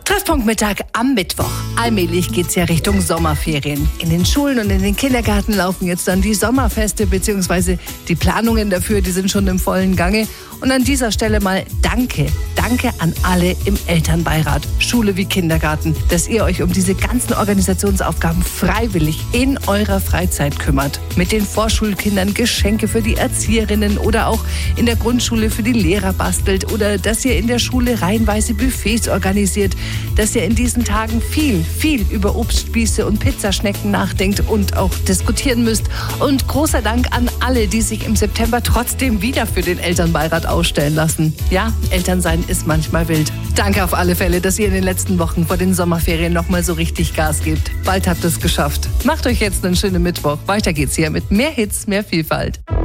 Treffpunkt Mittag am Mittwoch. Allmählich geht's ja Richtung Sommerferien. In den Schulen und in den Kindergärten laufen jetzt dann die Sommerfeste bzw. die Planungen dafür, die sind schon im vollen Gange. Und an dieser Stelle mal Danke. Danke an alle im Elternbeirat, Schule wie Kindergarten, dass ihr euch um diese ganzen Organisationsaufgaben freiwillig in eurer Freizeit kümmert. Mit den Vorschulkindern Geschenke für die Erzieherinnen oder auch in der Grundschule für die Lehrer bastelt oder dass ihr in der Schule reihenweise Buffets organisiert, dass ihr in diesen Tagen viel über Obstspieße und Pizzaschnecken nachdenkt und auch diskutieren müsst. Und großer Dank an alle, die sich im September trotzdem wieder für den Elternbeirat ausstellen lassen. Ja, Elternsein ist manchmal wild. Danke auf alle Fälle, dass ihr in den letzten Wochen vor den Sommerferien nochmal so richtig Gas gebt. Bald habt ihr es geschafft. Macht euch jetzt einen schönen Mittwoch. Weiter geht's hier mit mehr Hits, mehr Vielfalt.